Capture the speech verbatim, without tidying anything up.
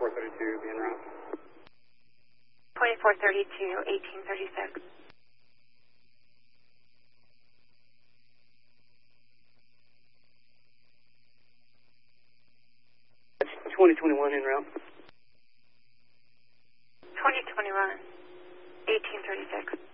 twenty-four thirty-two, be en route. twenty-four thirty-two, eighteen thirty-six. twenty twenty-one en route. twenty twenty-one, eighteen thirty-six.